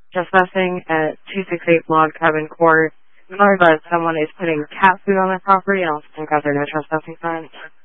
trespassing at 268 Log Cabin Court. I'm sorry, but someone is putting cat food on their property, and also think that they're no trespassing signs.